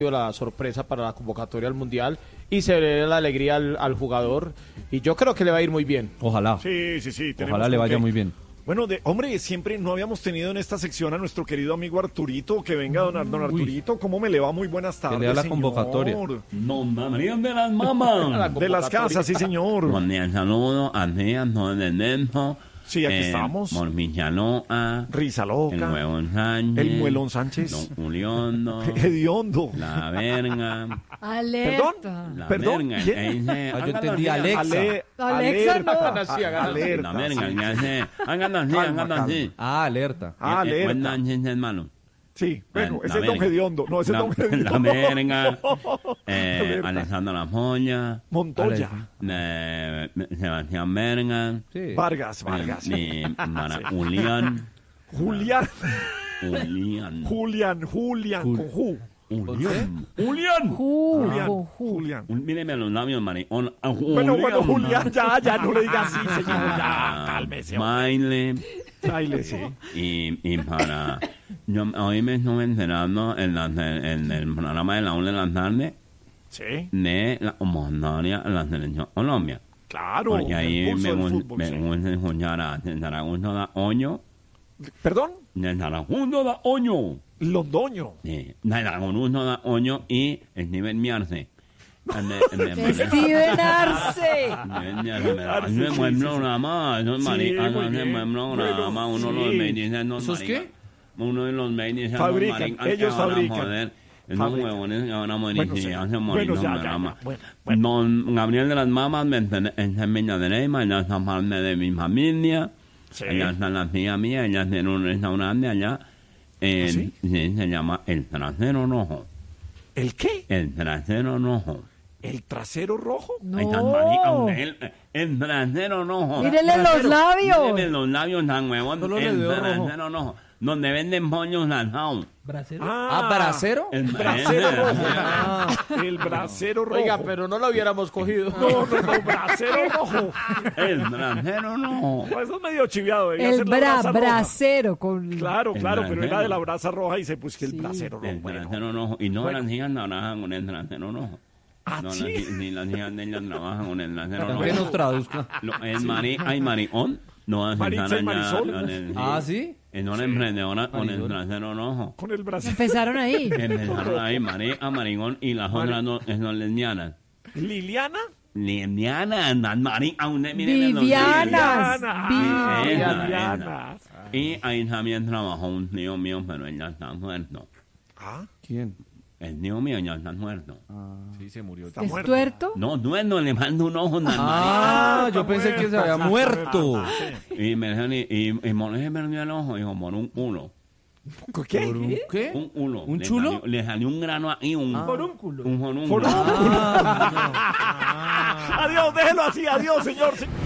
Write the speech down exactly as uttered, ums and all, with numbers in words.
la sorpresa para la convocatoria al Mundial y se le dé la alegría al, al jugador y yo creo que le va a ir muy bien. Ojalá. Sí, sí, sí. Ojalá le vaya que... muy bien. Bueno, de, hombre, siempre no habíamos tenido en esta sección a nuestro querido amigo Arturito. Que venga, don, don Arturito. ¿Cómo me le va? Muy buenas tardes, que lea la señor. convocatoria. No, María de las mamás. De las casas, sí, señor. Con el saludo a Díaz de Nento. Sí, aquí eh, estamos. Mormichanoa. Risa loca. El Huevón Sánchez. El Muelón Sánchez. Don Juliondo. Hediondo. La verga. Alerta. ¿Perdón? La ¿Perdón? verga. ¿Quién? Ahí dice, Ah, yo entendí Alexa. Ale, Alexa no. alerta, Sí, hagan así. alerta, La verga. sí. Que hace. Hagan así, Calma, hagan así. Ah, alerta. Ah, Eh, eh, alerta. Buenas noches, hermano. Sí, bueno, La- ese la es Don verga. Hediondo. No, ese es La- Don Hediondo. La verga. Eh, Alerta. Alessandro La Joya. Montoya. eh, Sebastián Verga. Sí. Vargas, Vargas. eh, Mara- Julián. Julián. Julián. Julián, Julián, Jul- con Ju. Julián. Julián. Ju, Julián, ju, ju. Julián. Míreme los labios, maricón. Ah, Bueno, bueno, Julián, ya, ya, no le digas así, señor. Ah, Ya, cálmese. Baile. Baile, sí. Y, y para... Yo hoy me estuve enterando en, la, en el programa de la una de la tarde Sí, de la convocatoria a la selección Colombia. claro. Porque ahí el pulso me, del gu- fútbol, me sí. gusta escuchar a Zaragoza da Oño. ¿Perdón? De Zaragoza da Oño. Londoño. Sí, de Zaragoza da Oño y Steven Miarce. De- de- de- Steven Arce. Steven Miarce, me da- Arce, no es sí, buen sí, sí. programa, esos Sí, maricas muy hacen bien. buen programa, Bueno, uno los sí. ve y dice, no, ¿Esos marica, qué? uno de los ve y dice, no, Fabrican, marica, que ellos van a fabrican. joder. Esos Fabrican. huevones que van a morir Bueno, si sí. hacen morir Bueno, los ya, ya, programas. ya. Bueno, bueno. Don Gabriel de las Mamas me enten- enseña de Neymar, ella es parte de mi familia. Sí. Ella está la tía mía, ella tiene un restaurante allá. en- ¿Ah, sí? sí, se llama El Trasero Rojo. ¿El qué? El Trasero Rojo. ¿El trasero rojo? Ahí está el marica, No. el, el Trasero Rojo. Mírele los labios. Mírenle los labios tan huevón. Solo le El dio rojo. Trasero Rojo. Donde venden pollos lanzados. Ah, ¿bracero? El bracero rojo. Ah. El bracero rojo. Oiga, pero no lo hubiéramos cogido. No, no, no, bracero rojo. El Trasero Rojo. No, eso es medio chiviado. debía El ser la bra, brasa roja. bracero con... Claro, El claro, pero era bracero. de la brasa roja y se puso que el Sí. bracero rojo. El Bueno. Trasero Rojo. Y no Bueno. las hijas trabajan con el Trasero Rojo. Ah, No, ¿sí? las, ni las hijas de ellas trabajan con el Trasero Que nos Rojo. traduzca. Lo- El mari, hay maricón. No hacen Maritza estar y allá Marisol. con el- Ah, ¿sí? En una emprendedora con el Marisol. Trasero Rojo. Con el bracero. Empezaron ahí. Empezaron ahí, marica, maricón, y las otras no, son lesbianas. ¿Liliana? Lesbianas, las marica, une, miren los Vivianas. Liliana. Vi- Ah, Esa, Liliana. Y ahí también trabajó un tío mío, pero él ya está muerto. Ah, ¿Quién? El tío mío ya está muerto. Sí, se murió. está ¿Es muerto. tuerto? No, duerno, le mando un ojo, las Ah, está yo pensé que se muerto, había está muerto. muerto. Y me dijeron, y, y, y Morales perdió el ojo, dijo, por un culo. ¿Qué? ¿Por un qué? Un culo. ¿Un Le chulo? salió- le salió un grano ahí, un... Ah. Un forúnculo. Por un- Ah, Adiós, déjelo así, adiós, señor.